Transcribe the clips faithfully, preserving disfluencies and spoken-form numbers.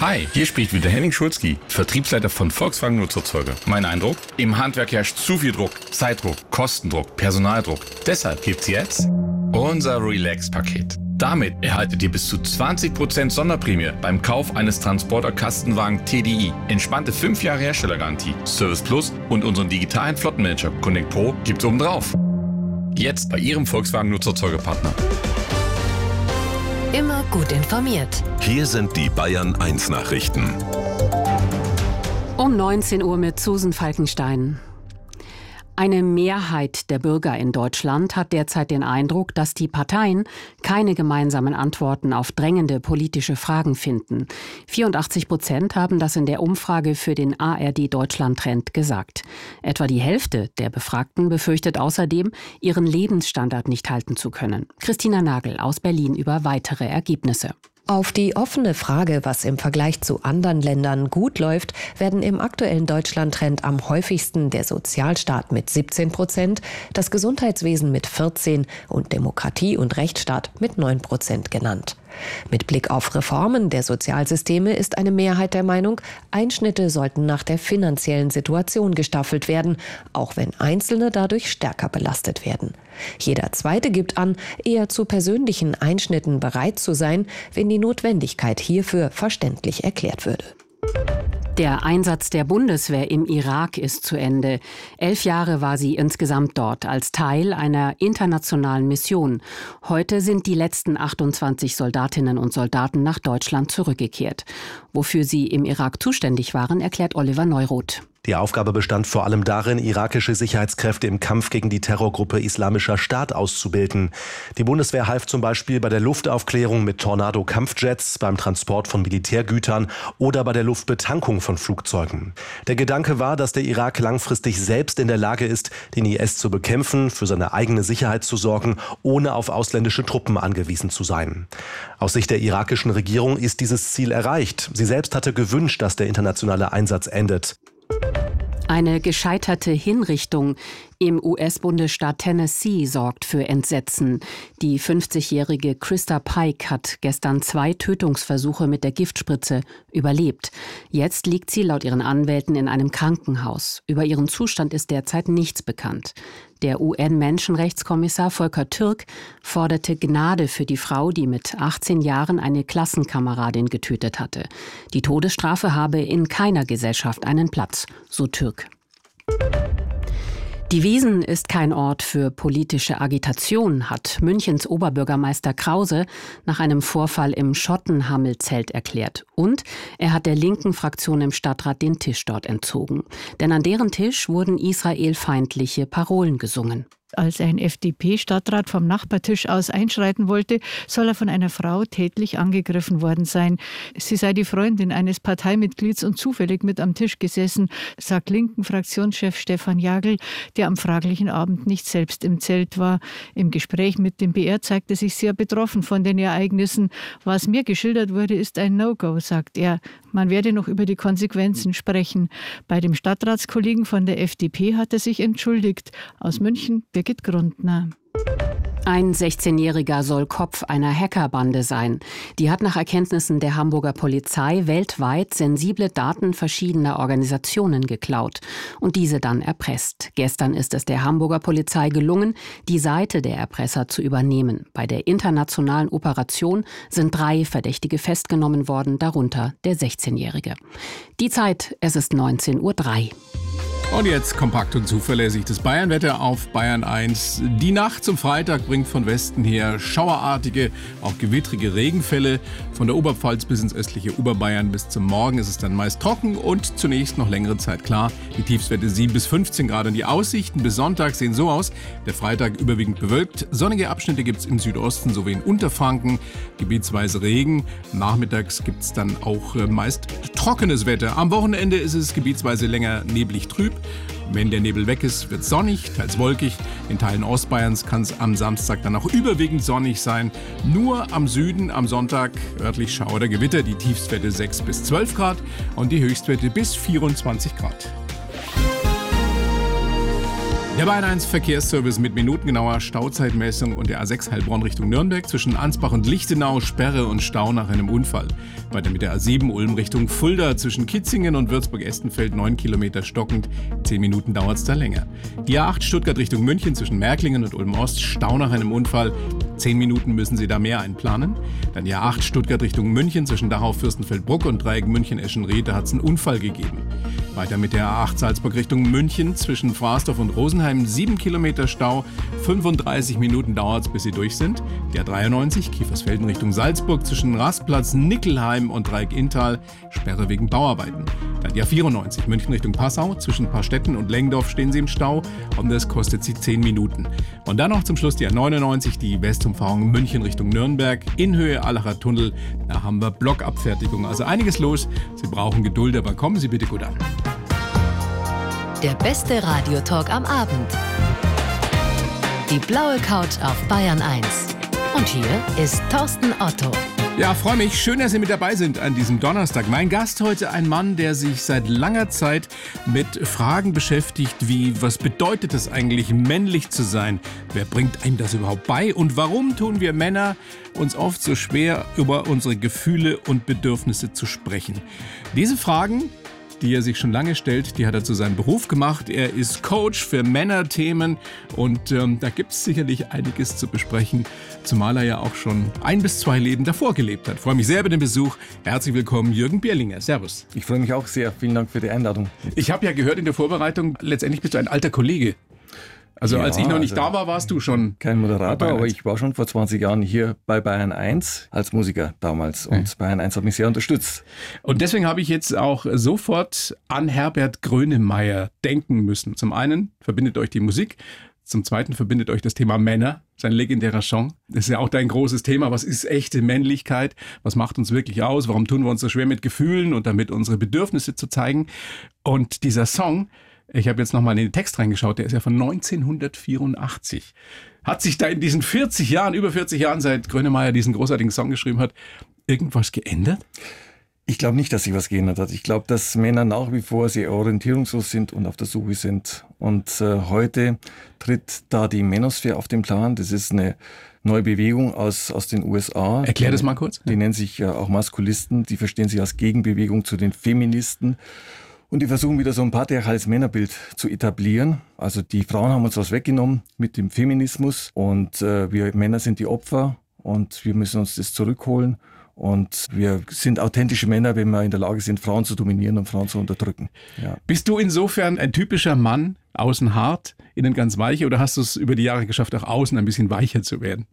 Hi, hier spricht wieder Henning Schulzki, Vertriebsleiter von Volkswagen Nutzerzeuge. Mein Eindruck? Im Handwerk herrscht zu viel Druck, Zeitdruck, Kostendruck, Personaldruck. Deshalb gibt's jetzt unser Relax-Paket. Damit erhaltet ihr bis zu zwanzig Prozent Sonderprämie beim Kauf eines Transporter-Kastenwagen T D I. Entspannte fünf Jahre Herstellergarantie, Service Plus und unseren digitalen Flottenmanager Connect Pro gibt's obendrauf. Jetzt bei Ihrem Volkswagen Nutzerzeugepartner. Immer gut informiert. Hier sind die Bayern eins Nachrichten. Um neunzehn Uhr mit Susan Falkenstein. Eine Mehrheit der Bürger in Deutschland hat derzeit den Eindruck, dass die Parteien keine gemeinsamen Antworten auf drängende politische Fragen finden. vierundachtzig Prozent haben das in der Umfrage für den A R D-Deutschland-Trend gesagt. Etwa die Hälfte der Befragten befürchtet außerdem, ihren Lebensstandard nicht halten zu können. Christina Nagel aus Berlin über weitere Ergebnisse. Auf die offene Frage, was im Vergleich zu anderen Ländern gut läuft, werden im aktuellen Deutschland-Trend am häufigsten der Sozialstaat mit siebzehn Prozent, das Gesundheitswesen mit vierzehn und Demokratie und Rechtsstaat mit neun Prozent genannt. Mit Blick auf Reformen der Sozialsysteme ist eine Mehrheit der Meinung, Einschnitte sollten nach der finanziellen Situation gestaffelt werden, auch wenn Einzelne dadurch stärker belastet werden. Jeder Zweite gibt an, eher zu persönlichen Einschnitten bereit zu sein, wenn die Notwendigkeit hierfür verständlich erklärt würde. Der Einsatz der Bundeswehr im Irak ist zu Ende. Elf Jahre war sie insgesamt dort als Teil einer internationalen Mission. Heute sind die letzten achtundzwanzig Soldatinnen und Soldaten nach Deutschland zurückgekehrt. Wofür sie im Irak zuständig waren, erklärt Oliver Neuroth. Die Aufgabe bestand vor allem darin, irakische Sicherheitskräfte im Kampf gegen die Terrorgruppe Islamischer Staat auszubilden. Die Bundeswehr half zum Beispiel bei der Luftaufklärung mit Tornado-Kampfjets, beim Transport von Militärgütern oder bei der Luftbetankung von Flugzeugen. Der Gedanke war, dass der Irak langfristig selbst in der Lage ist, den I S zu bekämpfen, für seine eigene Sicherheit zu sorgen, ohne auf ausländische Truppen angewiesen zu sein. Aus Sicht der irakischen Regierung ist dieses Ziel erreicht. Sie selbst hatte gewünscht, dass der internationale Einsatz endet. Eine gescheiterte Hinrichtung im U S-Bundesstaat Tennessee sorgt für Entsetzen. Die fünfzigjährige Krista Pike hat gestern zwei Tötungsversuche mit der Giftspritze überlebt. Jetzt liegt sie laut ihren Anwälten in einem Krankenhaus. Über ihren Zustand ist derzeit nichts bekannt. Der U N-Menschenrechtskommissar Volker Türk forderte Gnade für die Frau, die mit achtzehn Jahren eine Klassenkameradin getötet hatte. Die Todesstrafe habe in keiner Gesellschaft einen Platz, so Türk. Die Wiesn ist kein Ort für politische Agitation, hat Münchens Oberbürgermeister Krause nach einem Vorfall im Schottenhamel-Zelt erklärt. Und er hat der linken Fraktion im Stadtrat den Tisch dort entzogen. Denn an deren Tisch wurden israelfeindliche Parolen gesungen. Als ein F D P-Stadtrat vom Nachbartisch aus einschreiten wollte, soll er von einer Frau tätlich angegriffen worden sein. Sie sei die Freundin eines Parteimitglieds und zufällig mit am Tisch gesessen, sagt linken Fraktionschef Stefan Jagl, der am fraglichen Abend nicht selbst im Zelt war. Im Gespräch mit dem B R zeigte sich sehr betroffen von den Ereignissen. Was mir geschildert wurde, ist ein No-Go, sagt er. Man werde noch über die Konsequenzen sprechen. Bei dem Stadtratskollegen von der F D P hat er sich entschuldigt. Aus München, Birgit Grundner. Ein sechzehnjähriger soll Kopf einer Hackerbande sein. Die hat nach Erkenntnissen der Hamburger Polizei weltweit sensible Daten verschiedener Organisationen geklaut und diese dann erpresst. Gestern ist es der Hamburger Polizei gelungen, die Seite der Erpresser zu übernehmen. Bei der internationalen Operation sind drei Verdächtige festgenommen worden, darunter der sechzehnjährige. Die Zeit, es ist neunzehn Uhr drei. Und jetzt kompakt und zuverlässig das Bayernwetter auf Bayern eins. Die Nacht zum Freitag bringt von Westen her schauerartige, auch gewittrige Regenfälle. Von der Oberpfalz bis ins östliche Oberbayern bis zum Morgen ist es dann meist trocken und zunächst noch längere Zeit klar. Die Tiefstwerte sieben bis fünfzehn Grad. Und die Aussichten bis Sonntag sehen so aus. Der Freitag überwiegend bewölkt. Sonnige Abschnitte gibt es im Südosten sowie in Unterfranken. Gebietsweise Regen. Nachmittags gibt es dann auch meist trockenes Wetter. Am Wochenende ist es gebietsweise länger neblig trüb. Wenn der Nebel weg ist, wird es sonnig, teils wolkig. In Teilen Ostbayerns kann es am Samstag dann auch überwiegend sonnig sein. Nur am Süden am Sonntag örtlich Schauer oder Gewitter. Die Tiefstwerte sechs bis zwölf Grad und die Höchstwerte bis vierundzwanzig Grad. Der Bayern eins Verkehrsservice mit minutengenauer Stauzeitmessung und der A sechs Heilbronn Richtung Nürnberg zwischen Ansbach und Lichtenau, Sperre und Stau nach einem Unfall. Weiter mit der A sieben Ulm Richtung Fulda zwischen Kitzingen und Würzburg-Estenfeld neun Kilometer stockend, zehn Minuten dauert es da länger. Die A acht Stuttgart Richtung München zwischen Märklingen und Ulm-Ost, Stau nach einem Unfall, zehn Minuten müssen Sie da mehr einplanen. Dann die A acht Stuttgart Richtung München zwischen Dachau, Fürstenfeldbruck und Dreieck München-Eschenried, da hat es einen Unfall gegeben. Weiter mit der A acht Salzburg Richtung München zwischen Frasdorf und Rosenheim, sieben Kilometer Stau, fünfunddreißig Minuten dauert es, bis Sie durch sind. Die A dreiundneunzig Kiefersfelden Richtung Salzburg zwischen Rastplatz, Nickelheim und Dreieck Inntal, Sperre wegen Bauarbeiten. Dann die A vierundneunzig München Richtung Passau, zwischen Paarstetten und Lengdorf stehen Sie im Stau und das kostet Sie zehn Minuten. Und dann noch zum Schluss die A neunundneunzig, die Westumfahrung München Richtung Nürnberg, in Höhe Allacher Tunnel, da haben wir Blockabfertigung. Also einiges los, Sie brauchen Geduld, aber kommen Sie bitte gut an. Der beste Radiotalk am Abend. Die blaue Couch auf Bayern eins. Und hier ist Thorsten Otto. Ja, freue mich. Schön, dass Sie mit dabei sind an diesem Donnerstag. Mein Gast heute ein Mann, der sich seit langer Zeit mit Fragen beschäftigt, wie, was bedeutet es eigentlich, männlich zu sein? Wer bringt einem das überhaupt bei? Und warum tun wir Männer uns oft so schwer, über unsere Gefühle und Bedürfnisse zu sprechen? Diese Fragen, die er sich schon lange stellt, die hat er zu seinem Beruf gemacht. Er ist Coach für Männerthemen und ähm, da gibt es sicherlich einiges zu besprechen, zumal er ja auch schon ein bis zwei Leben davor gelebt hat. Ich freue mich sehr über den Besuch. Herzlich willkommen, Jürgen Bierlinger. Servus. Ich freue mich auch sehr. Vielen Dank für die Einladung. Ich habe ja gehört in der Vorbereitung, letztendlich bist du ein alter Kollege. Also ja, als ich noch nicht also da war, warst du schon kein Moderator, aber ich war schon vor zwanzig Jahren hier bei Bayern eins als Musiker damals und ja. Bayern eins hat mich sehr unterstützt. Und deswegen habe ich jetzt auch sofort an Herbert Grönemeyer denken müssen. Zum einen verbindet euch die Musik, zum zweiten verbindet euch das Thema Männer, sein legendärer Song. Das ist ja auch dein großes Thema. Was ist echte Männlichkeit? Was macht uns wirklich aus? Warum tun wir uns so schwer mit Gefühlen und damit unsere Bedürfnisse zu zeigen? Und dieser Song, ich habe jetzt nochmal in den Text reingeschaut, der ist ja von neunzehnhundertvierundachtzig. Hat sich da in diesen vierzig Jahren, über vierzig Jahren, seit Grönemeyer diesen großartigen Song geschrieben hat, irgendwas geändert? Ich glaube nicht, dass sich was geändert hat. Ich glaube, dass Männer nach wie vor sehr orientierungslos sind und auf der Suche sind. Und äh, heute tritt da die Manosphere auf den Plan. Das ist eine neue Bewegung aus, aus den U S A. Erklär das mal kurz. Die nennen sich ja auch Maskulisten. Die verstehen sich als Gegenbewegung zu den Feministen. Und die versuchen wieder so ein patriarchales Männerbild zu etablieren. Also die Frauen haben uns was weggenommen mit dem Feminismus und äh, wir Männer sind die Opfer und wir müssen uns das zurückholen. Und wir sind authentische Männer, wenn wir in der Lage sind, Frauen zu dominieren und Frauen zu unterdrücken. Ja. Bist du insofern ein typischer Mann, außen hart, innen ganz weich, oder hast du es über die Jahre geschafft, auch außen ein bisschen weicher zu werden?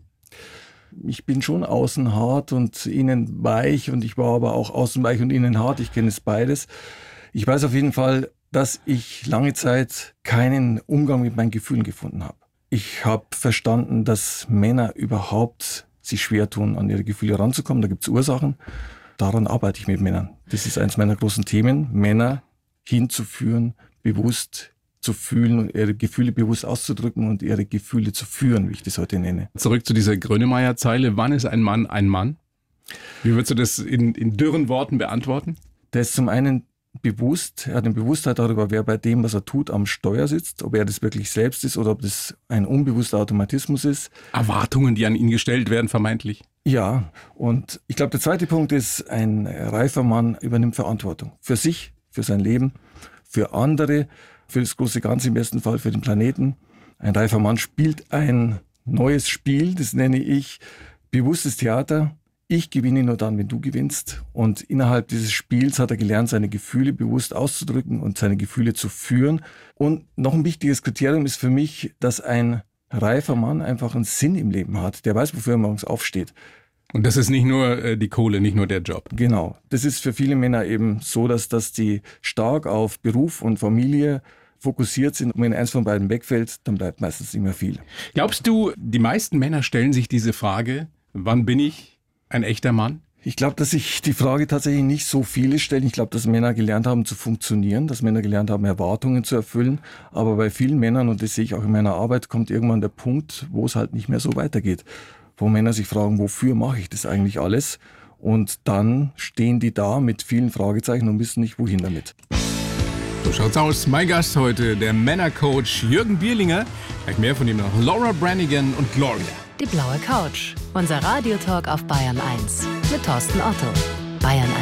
Ich bin schon außen hart und innen weich und ich war aber auch außen weich und innen hart. Ich kenne es beides. Ich weiß auf jeden Fall, dass ich lange Zeit keinen Umgang mit meinen Gefühlen gefunden habe. Ich habe verstanden, dass Männer überhaupt sich schwer tun, an ihre Gefühle ranzukommen. Da gibt es Ursachen. Daran arbeite ich mit Männern. Das ist eines meiner großen Themen, Männer hinzuführen, bewusst zu fühlen und ihre Gefühle bewusst auszudrücken und ihre Gefühle zu führen, wie ich das heute nenne. Zurück zu dieser Grönemeyer-Zeile. Wann ist ein Mann ein Mann? Wie würdest du das in, in dürren Worten beantworten? Der ist zum einen bewusst, er hat eine Bewusstheit darüber, wer bei dem, was er tut, am Steuer sitzt, ob er das wirklich selbst ist oder ob das ein unbewusster Automatismus ist. Erwartungen, die an ihn gestellt werden, vermeintlich. Ja, und ich glaube, der zweite Punkt ist, ein reifer Mann übernimmt Verantwortung. Für sich, für sein Leben, für andere, für das große Ganze, im besten Fall für den Planeten. Ein reifer Mann spielt ein neues Spiel, das nenne ich bewusstes Theater. Ich gewinne nur dann, wenn du gewinnst. Und innerhalb dieses Spiels hat er gelernt, seine Gefühle bewusst auszudrücken und seine Gefühle zu führen. Und noch ein wichtiges Kriterium ist für mich, dass ein reifer Mann einfach einen Sinn im Leben hat. Der weiß, wofür er morgens aufsteht. Und das ist nicht nur äh, die Kohle, nicht nur der Job. Genau. Das ist für viele Männer eben so, dass, dass die stark auf Beruf und Familie fokussiert sind. Und wenn eins von beiden wegfällt, dann bleibt meistens nicht mehr viel. Glaubst du, die meisten Männer stellen sich diese Frage, wann bin ich ein echter Mann? Ich glaube, dass sich die Frage tatsächlich nicht so viele stellen. Ich glaube, dass Männer gelernt haben zu funktionieren, dass Männer gelernt haben, Erwartungen zu erfüllen. Aber bei vielen Männern, und das sehe ich auch in meiner Arbeit, kommt irgendwann der Punkt, wo es halt nicht mehr so weitergeht. Wo Männer sich fragen, wofür mache ich das eigentlich alles? Und dann stehen die da mit vielen Fragezeichen und wissen nicht, wohin damit. So schaut's aus. Mein Gast heute, der Männercoach Jürgen Bierlinger. Gleich mehr von ihm noch. Laura Branigan und Gloria. Die blaue Couch. Unser Radiotalk auf Bayern eins. Mit Thorsten Otto. Bayern